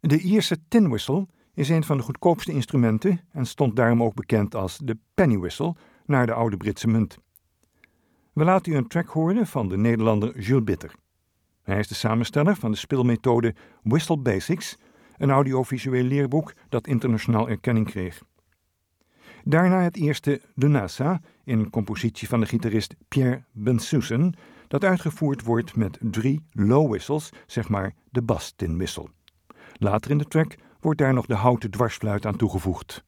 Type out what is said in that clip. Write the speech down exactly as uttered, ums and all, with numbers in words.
De Ierse tin whistle is een van de goedkoopste instrumenten en stond daarom ook bekend als de penny whistle, naar de oude Britse munt. We laten u een track horen van de Nederlander Jules Bitter. Hij is de samensteller van de speelmethode Whistle Basics, een audiovisueel leerboek dat internationaal erkenning kreeg. Daarna het eerste De Nasa, in compositie van de gitarist Pierre Bensussen, dat uitgevoerd wordt met drie low whistles, zeg maar de bas tin whistle. Later in de track wordt daar nog de houten dwarsfluit aan toegevoegd.